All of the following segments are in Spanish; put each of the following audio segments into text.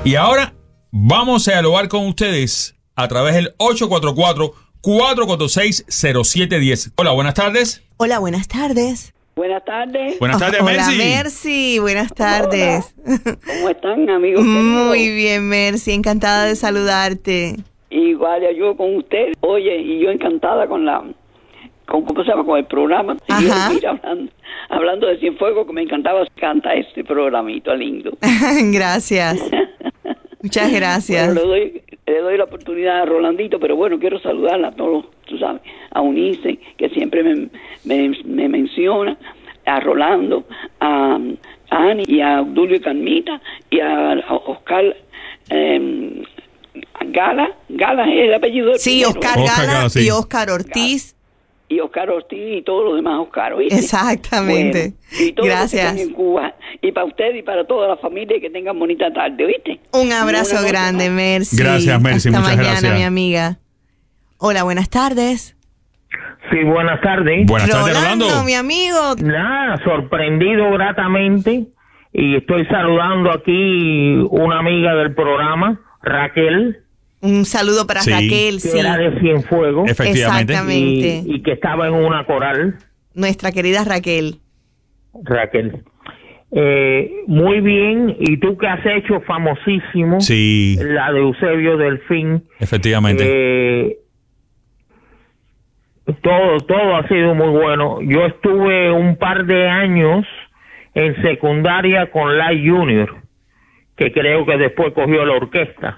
Y ahora vamos a dialogar con ustedes a través del 844-446-0710. Hola, buenas tardes. Hola, buenas tardes. Buenas tardes. Buenas tardes, Hola, Mercy. Mercy. Buenas tardes. Hola. ¿Cómo están, amigos? Muy bien, Mercy. Encantada de saludarte. Igual yo con usted. Oye, y yo encantada con ¿cómo se llama? Con el programa. Ajá. Ir hablando de Cienfuegos, que me encantaba cantar este programito lindo. Gracias. Muchas gracias. Bueno, le doy la oportunidad a Rolandito, pero bueno, quiero saludarla a todos, tú sabes, a Unice, que siempre me menciona, a Rolando, a Ani y a Obdulio y Carmita y a Oscar Gala es el apellido del Sí, primero, Oscar Oscar Gala Gala, sí. y Oscar Ortiz. y Oscar Ortiz y todos los demás Oscar, ¿oíste? Exactamente. Bueno, y todos los que Gracias. están en Cuba, y para usted y para toda la familia, que tengan bonita tarde, ¿oíste? Un abrazo Una grande, noche más. Mercy. Gracias, Mercy, Hasta muchas mañana, gracias. mi amiga. Hola, buenas tardes. Sí, buenas tardes. Buenas tardes, Rolando. Mi amigo. Nada, sorprendido gratamente, y estoy saludando aquí una amiga del programa, Raquel, Un saludo para Sí. Raquel, que sí. era de Cienfuegos Efectivamente. Exactamente. y que estaba en una coral. Nuestra querida Raquel. Raquel. Muy bien, y tú que has hecho famosísimo, Sí, la de Eusebio Delfín. efectivamente. Todo ha sido muy bueno. Yo estuve un par de años en secundaria con Lai Junior, que creo que después cogió la orquesta.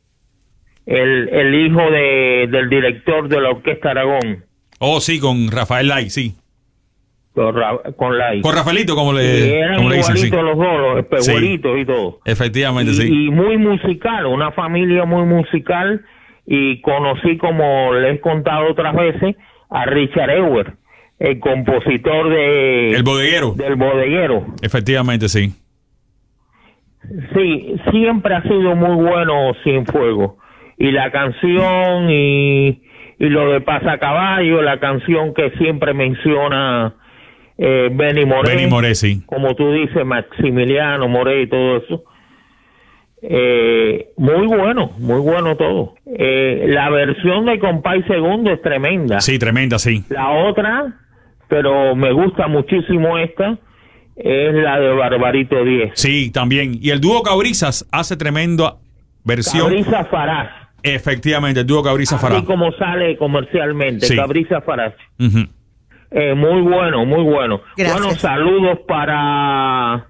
El hijo del director de la Orquesta Aragón, Oh, sí, con Rafael Lai, sí. con Lai. Con Rafaelito, como Y le eran dicen, sí. igualitos los dos, los espejuelitos y todo. Efectivamente, sí. Y muy musical, una familia muy musical, y conocí, como les he contado otras veces, a Richard Ewer, el compositor El bodeguero. del bodeguero. Efectivamente, sí. Sí, siempre ha sido muy bueno Cienfuegos, y la canción y lo de Pasacaballo, la canción que siempre menciona Benny Moré, Benny Moré, sí. como tú dices, Maximiliano Moré y todo eso. Muy bueno todo. La versión de Compay Segundo es tremenda. Sí, tremenda, sí. La otra, pero me gusta muchísimo esta, es la de Barbarito 10. Sí, también. Y el dúo Cabrizas hace tremenda versión. Cabriza Farás, Efectivamente, el dúo Cabrizas así Farah. como sale comercialmente, Sí. Cabriza Farás. Ujú. Muy bueno, muy bueno. Gracias. Bueno, saludos para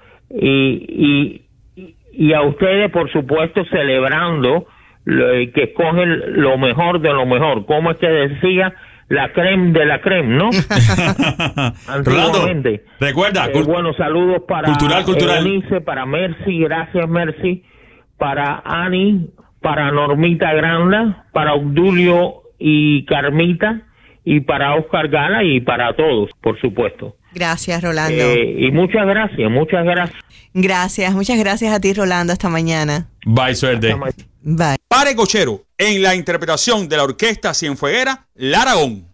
y a ustedes, por supuesto, celebrando que escogen lo mejor de lo mejor. ¿Cómo es que decía? La creme de la creme, ¿no? Rolando, Antiguamente. recuerda, Bueno, saludos para Cultural. Eunice, para Mercy, gracias Mercy, para Ani, para Normita Granda, para Obdulio y Carmita, y para Oscar Gala, y para todos, por supuesto. Gracias, Rolando. Y muchas gracias. Gracias, muchas gracias a ti, Rolando. Hasta mañana. bye, suerte. Bye. Pare Cochero, en la interpretación de la orquesta cienfueguera, La Aragón.